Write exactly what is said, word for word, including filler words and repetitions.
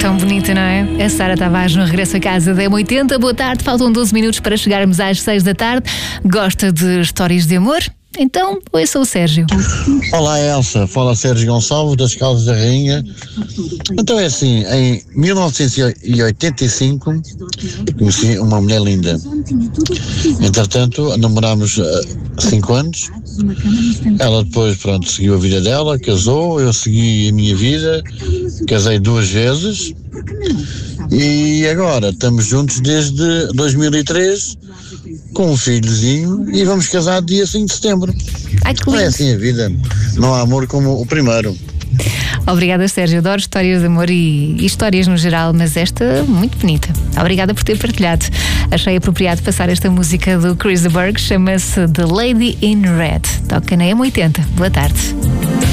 Tão bonita, não é? A Sara Tavares no regresso a casa da M oitenta. Boa tarde, faltam doze minutos para chegarmos às seis da tarde. Gosta de histórias de amor? Então, ouça o Sérgio. Olá, Elsa. Fala Sérgio Gonçalves, das Caldas da Rainha. Então é assim, em mil novecentos e oitenta e cinco conheci uma mulher linda. Entretanto, namorámos cinco anos. Ela depois, pronto, seguiu a vida dela, casou, eu segui a minha vida, casei duas vezes. E agora estamos juntos desde dois mil e três, com um filhozinho, e vamos casar dia cinco de setembro. Ai, que lindo. É assim a vida, não há amor como o primeiro. Obrigada, Sérgio. Adoro histórias de amor e, e histórias no geral, mas esta muito bonita. Obrigada por ter partilhado. Achei apropriado passar esta música do Chris de Burgh, chama-se The Lady in Red. Toca na M oitenta. Boa tarde.